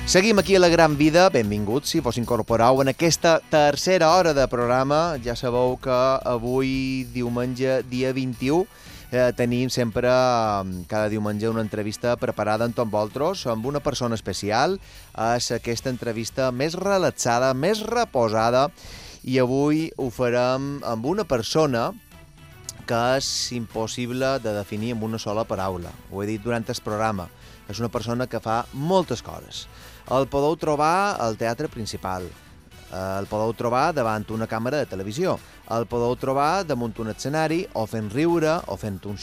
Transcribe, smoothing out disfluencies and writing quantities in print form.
Seguim aquí a la Gran Vida, benvinguts si vos incorporeu en aquesta tercera hora de programa. Ja sabeu que avui, diumenge, dia 21, tenim sempre, cada diumenge, una entrevista preparada amb tots vosaltres, amb una persona especial. És aquesta entrevista més relaxada, més reposada, i avui ho farem amb una persona que és impossible de definir amb una sola paraula. Ho he dit durant el programa. És una persona que fa moltes coses. El podeu trobar al Teatre Principal, el podeu trobar davant una càmera de televisió, el podeu trobar damunt un escenari, o fent riure, o fent un